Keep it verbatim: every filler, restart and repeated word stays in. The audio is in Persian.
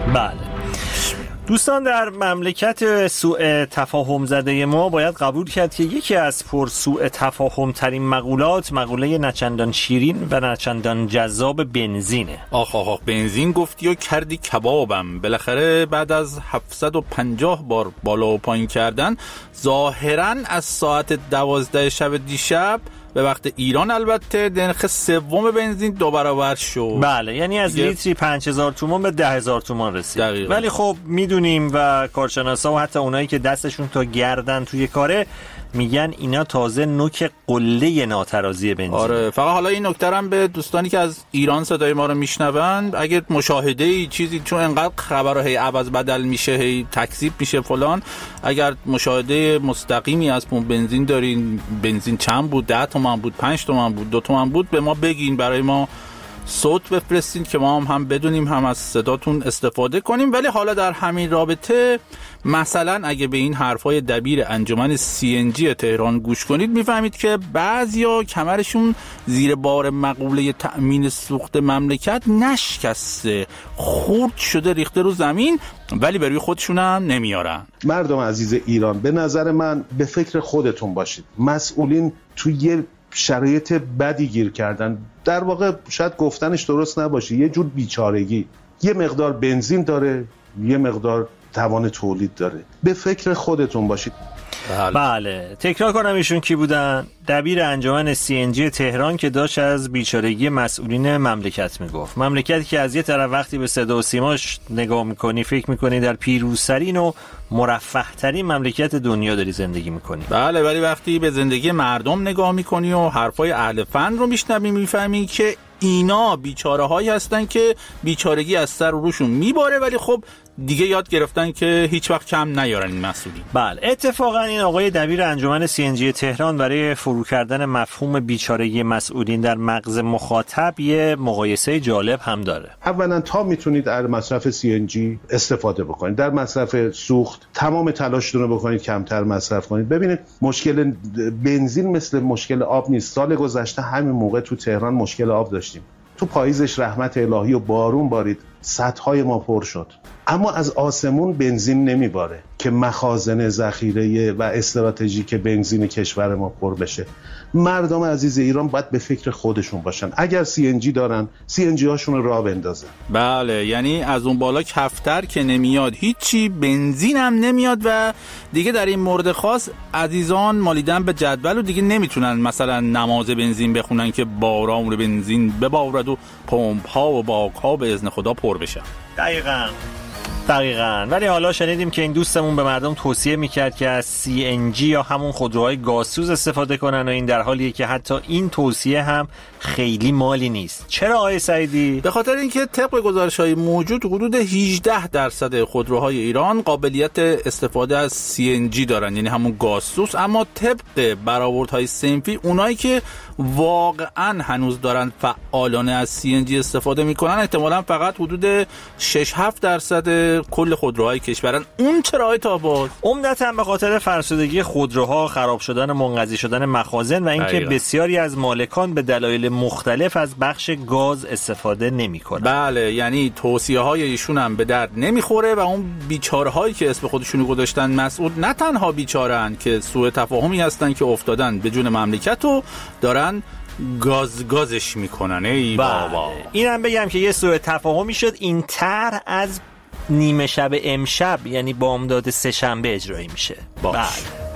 بله دوستان، در مملکت سوء تفاهم زده ما باید قبول کرد که یکی از پر سوء تفاهم ترین مقولات مقوله نچندان شیرین و نچندان جذاب بنزینه. آخ آخ آخ بنزین گفتی و کردی کبابم. بالاخره بعد از هفتصد و پنجاه بار بالا و پایین کردن ظاهراً از ساعت دوازده شب دیشب به وقت ایران البته نرخ سوم بنزین دو برابر شد. بله یعنی از لیتری پنج هزار تومان به ده هزار تومان رسید. دقیقا. ولی خب میدونیم و کارشناسا و حتی اونایی که دستشون تا گردن توی کاره میگن اینا تازه نوک قله ناترازی بنزین. آره فقط حالا این نکته هم به دوستانی که از ایران صدای ما رو میشنون، اگه مشاهده چیزی چون انقدر خبر هی عوض بدل میشه هی تکذیب میشه فلان، اگر مشاهده مستقیمی از پمپ بنزین دارین بنزین چند بود، ده تومن بود، پنج تومن بود، دو تومن بود، به ما بگین، برای ما صوت بفرستین که ما هم, هم بدونیم، هم از صداتون استفاده کنیم. ولی حالا در همین رابطه مثلا اگه به این حرفای دبیر انجمن سی ان جی تهران گوش کنید میفهمید که بعضیا کمرشون زیر بار مقوله تأمین سوخت مملکت نشکسته، خورد شده ریخته رو زمین، ولی به روی خودشون هم نمیارن. مردم عزیز ایران، به نظر من به فکر خودتون باشید. مسئولین توی یه شرایط بدی گیر کردن، در واقع شاید گفتنش درست نباشه، یه جور بیچارگی. یه مقدار بنزین داره، یه مقدار توان تولید داره. به فکر خودتون باشید. بله. بله تکرار کنم ایشون کی بودن؟ دبیر انجمن سی ان جی تهران که داشت از بیچارگی مسئولین مملکت میگفت. مملکتی که از یه طرف وقتی به صدا و سیماش نگاه میکنی فکر میکنی در پیروزترین و مرفه ترین مملکت دنیا داری زندگی میکنی. بله ولی وقتی به زندگی مردم نگاه میکنی و حرفای اهل فن رو میشنوی میفهمی که اینا بیچاره هایی هستن که بیچارگی از سر و روشون میباره، ولی خب دیگه یاد گرفتن که هیچ وقت کم نیارن این مسئولین. بله اتفاقا این آقای دبیر انجمن سی ان جی تهران برای فرو کردن مفهوم بیچارگی مسئولین در مغز مخاطب یه مقایسه جالب هم داره. اولا تا میتونید در مصرف سی ان جی استفاده بکنید، در مصرف سوخت تمام تلاشتون رو بکنید کمتر مصرف کنید. ببینید مشکل بنزین مثل مشکل آب نیست. سال گذشته همین موقع تو تهران مشکل آب داشتیم، تو پاییزش رحمت الهی و بارون بارید، سدهای ما پر شد، اما از آسمون بنزین نمیباره که مخازن ذخیره و استراتژیک بنزین کشور ما پر بشه. مردم عزیز ایران باید به فکر خودشون باشن. اگر سی ان جی دارن سی ان جی هاشون رو راه بندازن. بله یعنی از اون بالا کفتر که نمیاد هیچی، بنزین هم نمیاد و دیگه در این مورد خاص عزیزان مالیدن به جدول و دیگه نمیتونن مثلا نماز بنزین بخونن که باران بنزین ببارد و پمپ ها و باک ها به اذن خدا پر بشن. دقیقاً دقیقاً. ولی حالا شنیدیم که این دوستمون به مردم توصیه میکرد که از سی ان جی یا همون خودروهای گازسوز استفاده کنن و این در حالیه که حتی این توصیه هم خیلی مالی نیست. چرا آقای سعیدی؟ به خاطر اینکه طبق گزارش‌های موجود حدود هجده درصد خودروهای ایران قابلیت استفاده از سی ان جی دارن، یعنی همون گازسوز، اما طبق برآوردهای صنفی اونایی که واقعا هنوز دارن فعالانه از سی ان جی استفاده میکنن احتمالاً فقط حدود شش هفت درصد کل خودروهای کشورن. اون چرا آقای تاباز؟ عمدتاً به خاطر فرسودگی خودروها، خراب شدن و منقضی شدن مخازن و اینکه بسیاری از مالکان به دلایل مختلف از بخش گاز استفاده نمی‌کنن. بله یعنی توصیه‌های ایشون هم به درد نمیخوره و اون بیچاره‌هایی که اسم خودشونو گذاشتن مسئول نه تنها بیچاره‌ان که سوء تفاهمی هستن که افتادن به جون مملکت و دارن گاز گازش میکنن. ای بابا. اینم بگم که یه سوء تفاهمی شد، این طرح از نیمه شب امشب یعنی بامداد سه شنبه اجرایی میشه. بله.